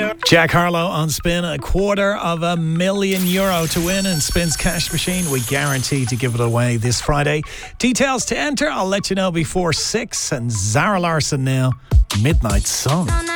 Jack Harlow on Spin, €250,000 to win in Spin's cash machine. We guarantee to give it away this Friday. Details to enter, I'll let you know before 6. And Zara Larsson now, Midnight Sun.